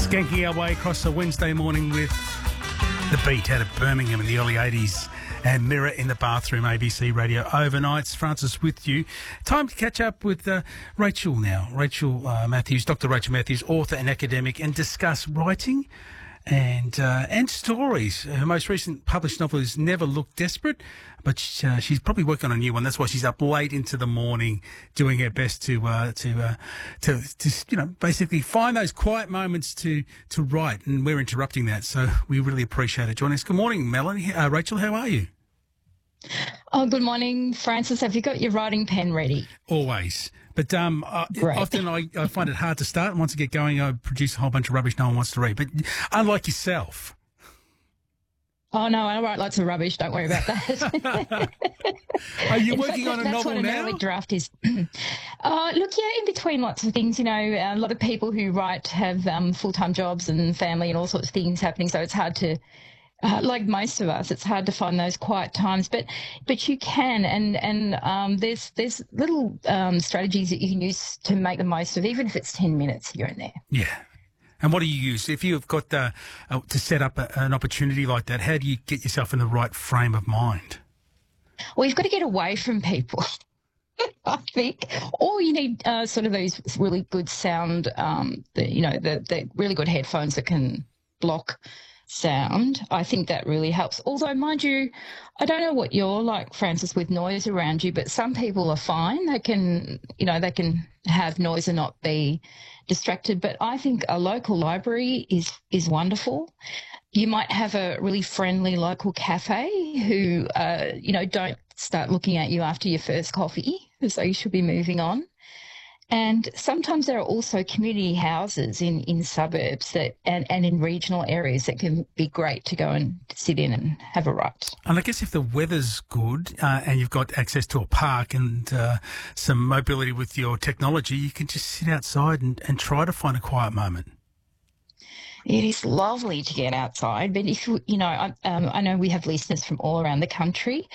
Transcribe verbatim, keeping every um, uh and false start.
Skanking our way across a Wednesday morning with The Beat out of Birmingham in the early eighties and Mirror in the Bathroom, A B C Radio Overnights. Francis with you. Time to catch up with uh, Rachel now. Rachel uh, Matthews, Doctor Rachel Matthews, author and academic, and discuss writing and uh, and stories. Her most recent published novel is Never Look Desperate, but she, uh, she's probably working on a new one. That's why she's up late into the morning doing her best to uh, to, uh, to to you know basically find those quiet moments to to write. And we're interrupting that, so we really appreciate it. Joining us. Good morning, Melanie. Uh, Rachel, how are you? Oh, good morning, Francis. Have you got your writing pen ready? Always. But um, uh, Great. often I, I find it hard to start. And once I get going, I produce a whole bunch of rubbish no one wants to read. But unlike yourself. Oh, no, I write lots of rubbish. Don't worry about that. Are you In working fact, on a that's novel what an now? early draft is. uh, look, yeah, in between lots of things, you know, a lot of people who write have um, full-time jobs and family and all sorts of things happening, so it's hard to, uh, like most of us, it's hard to find those quiet times. But but you can, and and um, there's there's little um, strategies that you can use to make the most of, even if it's ten minutes here and there. Yeah. And what do you use? If you've got uh, uh, to set up a, an opportunity like that, how do you get yourself in the right frame of mind? Well, you've got to get away from people, I think. Or you need uh, sort of those really good sound, um, the, you know, the, the really good headphones that can block sound. I think that really helps. Although, mind you, I don't know what you're like, Francis, with noise around you, but some people are fine. They can, you know, they can have noise and not be distracted. But I think a local library is is wonderful. You might have a really friendly local cafe who, uh, you know, don't start looking at you after your first coffee, so you should be moving on. And sometimes there are also community houses in, in suburbs that and, and in regional areas that can be great to go and sit in and have a write. And I guess if the weather's good uh, and you've got access to a park and uh, some mobility with your technology, you can just sit outside and, and try to find a quiet moment. It is lovely to get outside, but if you, you know, I, um, I know we have listeners from all around the country.